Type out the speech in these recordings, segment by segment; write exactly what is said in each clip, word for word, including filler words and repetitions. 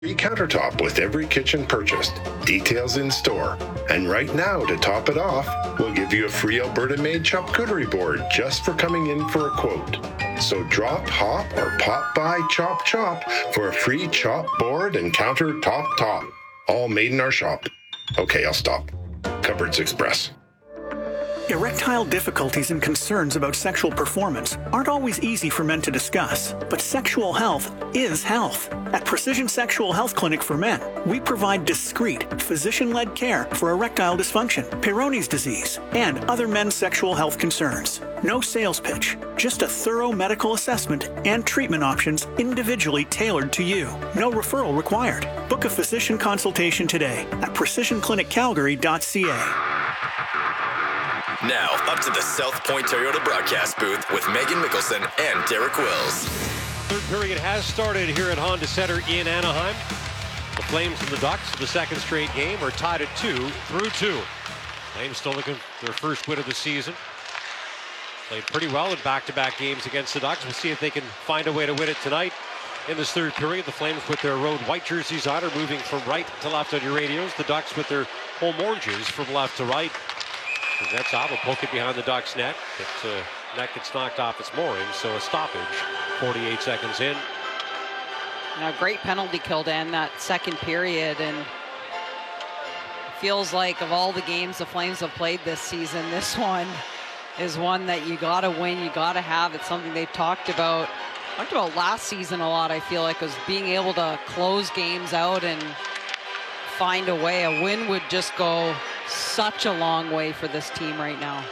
Free countertop with every kitchen purchased. Details in store. And right now, to top it off, we'll give you a free Alberta-made charcuterie board just for coming in for a quote. So drop, hop, or pop by Chop Chop for a free chop board and countertop top. All made in our shop. Okay, I'll stop. Cupboards Express. Erectile difficulties and concerns about sexual performance aren't always easy for men to discuss, but sexual health is health. At Precision Sexual Health Clinic for Men, we provide discreet, physician-led care for erectile dysfunction, Peyronie's disease, and other men's sexual health concerns. No sales pitch, just a thorough medical assessment and treatment options individually tailored to you. No referral required. Book a physician consultation today at precision clinic calgary dot c a. Now, up to the South Point Toyota broadcast booth with Megan Mickelson and Derek Wills. Third period has started here at Honda Center in Anaheim. The Flames and the Ducks, the second straight game, are tied at two through two. Flames still looking for their first win of the season. Played pretty well in back-to-back games against the Ducks. We'll see if they can find a way to win it tonight. In this third period, the Flames with their road white jerseys on are moving from right to left on your radios. The Ducks with their home oranges from left to right. That's off, a poke it behind the Ducks net. But uh, net gets knocked off its mooring, so a stoppage. forty-eight seconds in. A great penalty kill to end that second period, and it feels like of all the games the Flames have played this season, this one is one that you gotta win, you gotta have. It's something they've talked about, talked about last season a lot, I feel like, was being able to close games out and find a way. A win would just go such a long way for this team right now.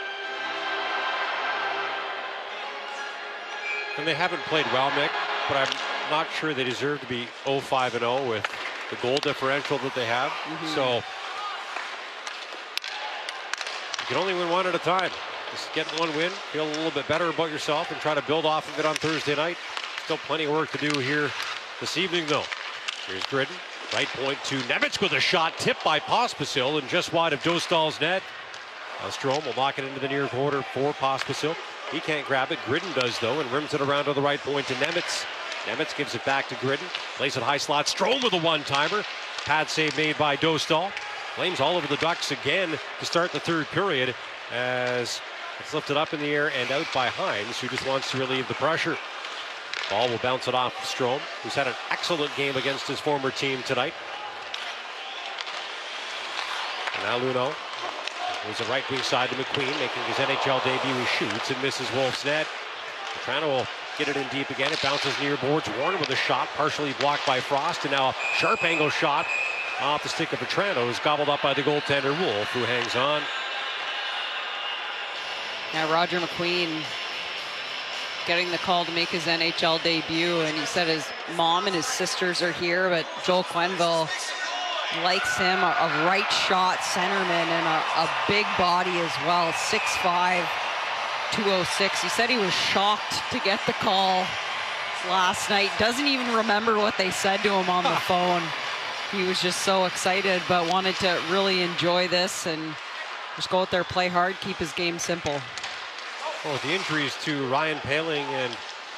And they haven't played well, Mick, but I'm not sure they deserve to be oh five and oh with the goal differential that they have. Mm-hmm. So you can only win one at a time. Just get one win, feel a little bit better about yourself, and try to build off of it on Thursday night. Still plenty of work to do here this evening, though. Here's Gridden. Right point to Nemec with a shot tipped by Pospisil and just wide of Dostal's net. Now Strome will lock it into the near quarter for Pospisil. He can't grab it. Gridden does, though, and rims it around to the right point to Nemec. Nemec gives it back to Gridden. Plays it high slot. Strome with a one-timer. Pad save made by Dostal. Flames all over the Ducks again to start the third period as it's lifted up in the air and out by Hines, who just wants to relieve the pressure. Ball will bounce it off of Strome, who's had an excellent game against his former team tonight. And now Luno moves it right wing side to McQueen, making his N H L debut. He shoots and misses Wolf's net. Petrano will get it in deep again. It bounces near boards. Warner with a shot, partially blocked by Frost, and now a sharp angle shot off the stick of Petrano is gobbled up by the goaltender Wolf, who hangs on. Now Roger McQueen getting the call to make his N H L debut, and he said his mom and his sisters are here, but Joel Quenneville likes him, a, a right shot centerman and a, a big body as well, six five, two oh six. He said he was shocked to get the call last night, doesn't even remember what they said to him on the phone. He was just so excited, but wanted to really enjoy this and just go out there, play hard, keep his game simple. Well, with the injuries to Ryan Poehling and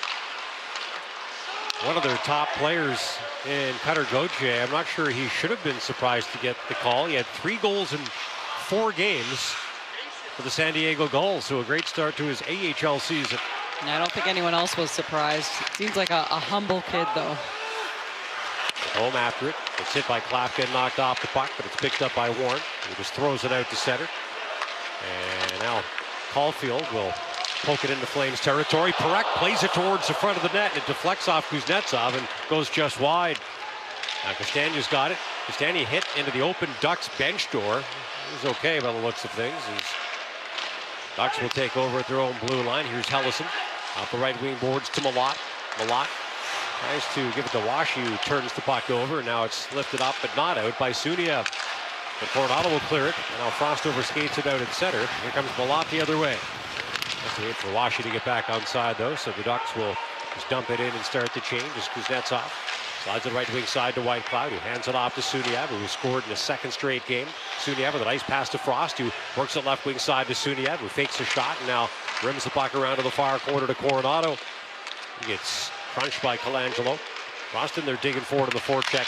one of their top players in Cutter Gauthier, I'm not sure he should have been surprised to get the call. He had three goals in four games for the San Diego Gulls, so a great start to his A H L season. I don't think anyone else was surprised. Seems like a, a humble kid, though. Home after it. It's hit by Klafka and knocked off the puck, but it's picked up by Warren. He just throws it out to center. And now Caulfield will poke it into Flames territory. Parekh plays it towards the front of the net, and it deflects off Kuznetsov and goes just wide. Now Castagne's got it. Castagne hit into the open Ducks bench door. It was okay by the looks of things. As Ducks will take over at their own blue line. Here's Hellison off the right wing boards to Malott. Malott tries to give it to Washi, who turns the puck over. Now it's lifted up but not out by Suniev. But Coronado will clear it. And now Frost over skates it out at center. Here comes Malott the other way. Has to wait for Washi to get back onside, though, so the Ducks will just dump it in and start the change as Kuznetsov slides the right wing side to Whitecloud, who hands it off to Suniev, who scored in a second straight game. Suniev with a nice pass to Frost, who works the left wing side to Suniev, who fakes a shot and now rims the puck around to the far corner to Coronado. He gets crunched by Colangelo. Boston, they're digging forward to the forecheck.